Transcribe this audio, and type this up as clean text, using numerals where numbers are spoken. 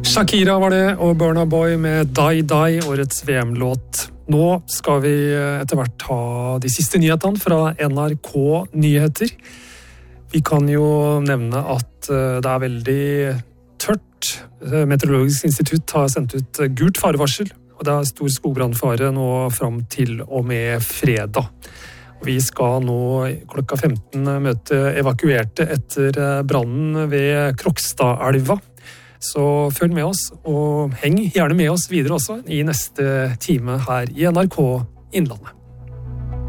Shakira var det, og Burna Boy med Die Die, årets VM-låt. Nå skal vi etter hvert ha de siste nyhetene fra NRK Nyheter. Vi kan jo nevne at det er veldig tørt. Meteorologisk institutt har sendt ut gult farevarsel, og det er stor skogbrannfare nå fram til og med fredag. Vi skal nå klokka 15 møte evakuerte etter brannen ved Krokstadelva. Så følg med oss, og heng gjerne med oss videre også i neste time her i NRK Innlandet.